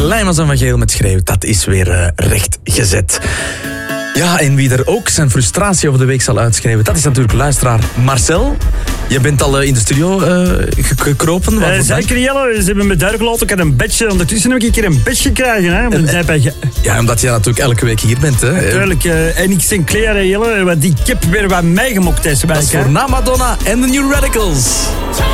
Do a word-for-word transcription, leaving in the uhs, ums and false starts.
Kleimans en Van Geel met Schreeuw, dat is weer uh, recht gezet. Ja, en wie er ook zijn frustratie over de week zal uitschrijven, dat is natuurlijk luisteraar Marcel. Je bent al uh, in de studio uh, gekropen. Uh, zeker, Jelle. Ze hebben me duidelijk gelaten. Ik heb een bedje. Ondertussen heb ik een keer een bedje gekregen. Hè, en, en, bij... Ja, omdat je natuurlijk elke week hier bent. Hè. Natuurlijk. Uh, en ik Sinclair, Jelle, wat die kip weer bij mij gemokt is. Dat is voor na Madonna en de New Radicals.